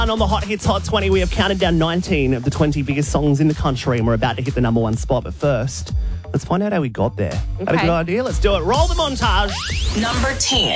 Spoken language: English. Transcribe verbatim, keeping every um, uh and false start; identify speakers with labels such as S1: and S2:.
S1: And on the Hot Hits Hot twenty, we have counted down nineteen of the twenty biggest songs in the country, and we're about to hit the number one spot. But first, let's find out how we got there. Okay. Have a good idea? Let's do it. Roll the montage.
S2: Number ten.